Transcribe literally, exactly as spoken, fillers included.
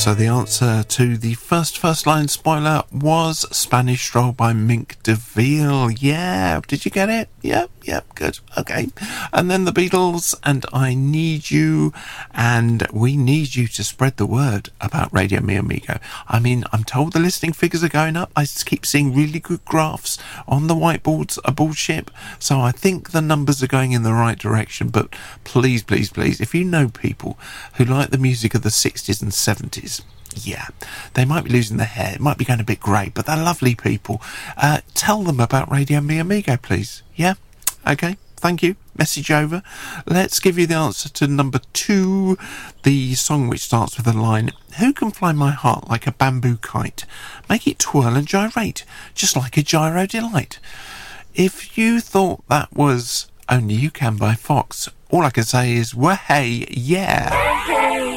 So the answer to the first first line spoiler was Spanish Stroll by Mink DeVille. Yeah, did you get it? Yep, yep, good. Okay. And then the Beatles and I Need You, and we need you to spread the word about Radio Mi Amigo. I mean, I'm told the listening figures are going up. I keep seeing really good graphs on the whiteboards aboard ship, so I think the numbers are going in the right direction. But please, please, please, if you know people who like the music of the sixties and seventies, yeah, they might be losing their hair, it might be going a bit grey, but they're lovely people. Uh, tell them about Radio Mi Amigo, please. Yeah? Okay, thank you. Message over. Let's give you the answer to number two, the song which starts with the line, "Who can fly my heart like a bamboo kite? Make it twirl and gyrate, just like a gyro delight." If you thought that was Only You Can by Fox, all I can say is, well, hey, yeah.